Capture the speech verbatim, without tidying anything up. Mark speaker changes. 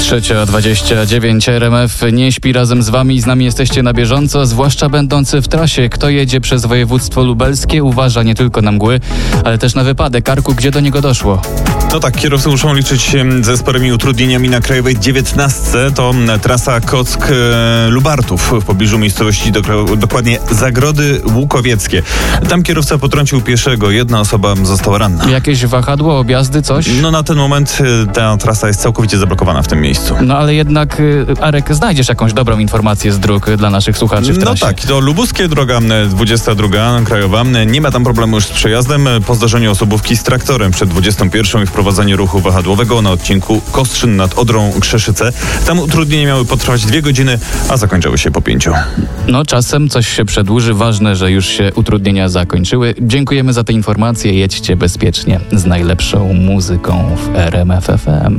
Speaker 1: Trzecia dwadzieścia dziewięć. R M F nie śpi razem z wami i z nami jesteście na bieżąco, zwłaszcza będący w trasie. Kto jedzie przez województwo lubelskie, uważa nie tylko na mgły, ale też na wypadek. Arku, gdzie do niego doszło?
Speaker 2: No tak, kierowcy muszą liczyć się ze sporymi utrudnieniami na Krajowej dziewiętnastce. To trasa Kock-Lubartów w pobliżu miejscowości do, dokładnie Zagrody Łukowieckie. Tam kierowca potrącił pieszego. Jedna osoba została ranna.
Speaker 1: Jakieś wahadło, objazdy, coś?
Speaker 2: No na ten moment ta trasa jest całkowicie zablokowana w tym miejscu.
Speaker 1: No ale jednak, Arek, znajdziesz jakąś dobrą informację z dróg dla naszych słuchaczy w trasie.
Speaker 2: No tak, to lubuskie, droga dwudziesta druga krajowa. Nie ma tam problemu już z przejazdem. Po zdarzeniu osobówki z traktorem przed dwudziestą pierwszą i wprowadzeniu ruchu wahadłowego na odcinku Kostrzyn nad Odrą Krzeszyce. Tam utrudnienia miały potrwać dwie godziny, a zakończyły się po pięciu.
Speaker 1: No czasem coś się przedłuży. Ważne, że już się utrudnienia zakończyły. Dziękujemy za te informacje. Jedźcie bezpiecznie z najlepszą muzyką w R M F F M.